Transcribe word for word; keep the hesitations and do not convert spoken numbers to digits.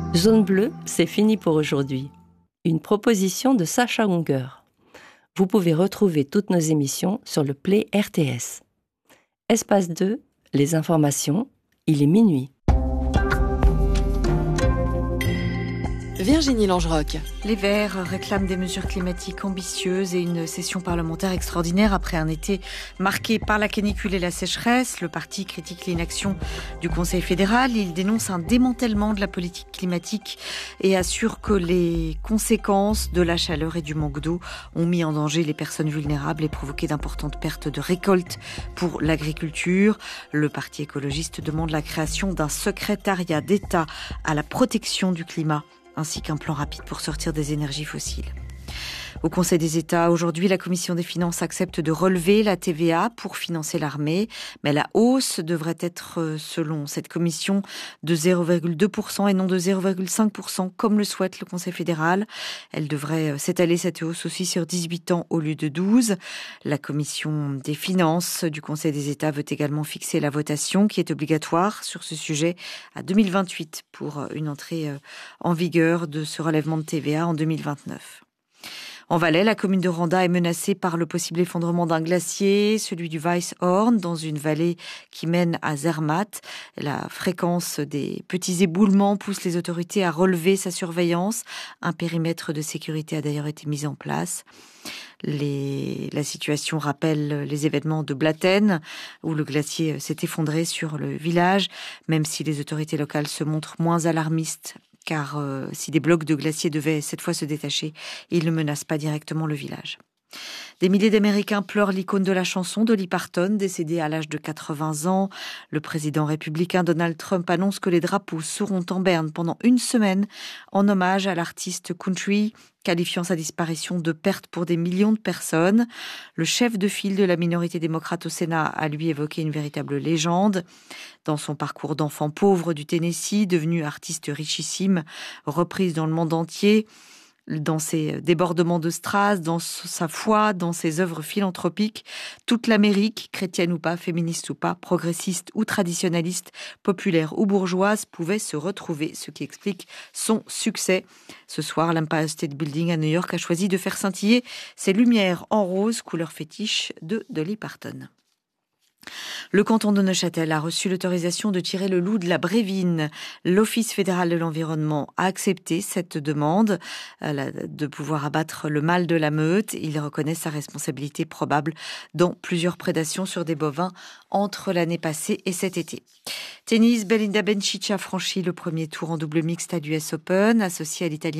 Zone bleue, c'est fini pour aujourd'hui. Une proposition de Sacha Unger. Vous pouvez retrouver toutes nos émissions sur le Play R T S. Espace deux, les informations, il est minuit. Virginie Langeroc. Les Verts réclament des mesures climatiques ambitieuses et une session parlementaire extraordinaire après un été marqué par la canicule et la sécheresse. Le parti critique l'inaction du Conseil fédéral. Il dénonce un démantèlement de la politique climatique et assure que les conséquences de la chaleur et du manque d'eau ont mis en danger les personnes vulnérables et provoqué d'importantes pertes de récoltes pour l'agriculture. Le parti écologiste demande la création d'un secrétariat d'État à la protection du climat, ainsi qu'un plan rapide pour sortir des énergies fossiles. Au Conseil des États, aujourd'hui, la Commission des finances accepte de relever la T V A pour financer l'armée, mais la hausse devrait être, selon cette commission, de zéro virgule deux pour cent et non de zéro virgule cinq pour cent, comme le souhaite le Conseil fédéral. Elle devrait s'étaler, cette hausse aussi, sur dix-huit ans au lieu de douze. La Commission des finances du Conseil des États veut également fixer la votation, qui est obligatoire sur ce sujet, à deux mille vingt-huit pour une entrée en vigueur de ce relèvement de T V A en deux mille vingt-neuf. En Valais, la commune de Randa est menacée par le possible effondrement d'un glacier, celui du Weisshorn, dans une vallée qui mène à Zermatt. La fréquence des petits éboulements pousse les autorités à relever sa surveillance. Un périmètre de sécurité a d'ailleurs été mis en place. Les... La situation rappelle les événements de Blatten, où le glacier s'est effondré sur le village, même si les autorités locales se montrent moins alarmistes. Car euh, si des blocs de glaciers devaient cette fois se détacher, ils ne menacent pas directement le village. Des milliers d'Américains pleurent l'icône de la chanson, Dolly Parton, décédée à l'âge de quatre-vingts ans. Le président républicain Donald Trump annonce que les drapeaux seront en berne pendant une semaine en hommage à l'artiste country, qualifiant sa disparition de perte pour des millions de personnes. Le chef de file de la minorité démocrate au Sénat a lui évoqué une véritable légende. Dans son parcours d'enfant pauvre du Tennessee, devenu artiste richissime, reprise dans le monde entier, dans ses débordements de strass, dans sa foi, dans ses œuvres philanthropiques, toute l'Amérique, chrétienne ou pas, féministe ou pas, progressiste ou traditionnaliste, populaire ou bourgeoise, pouvait se retrouver, ce qui explique son succès. Ce soir, l'Empire State Building à New York a choisi de faire scintiller ses lumières en rose, couleur fétiche de Dolly Parton. Le canton de Neuchâtel a reçu l'autorisation de tirer le loup de la Brévine. L'Office fédéral de l'environnement a accepté cette demande euh, de pouvoir abattre le mâle de la meute. Il reconnaît sa responsabilité probable dans plusieurs prédations sur des bovins entre l'année passée et cet été. Tennis, Belinda Bencic a franchi le premier tour en double mixte à l'U S Open, associé à l'Italien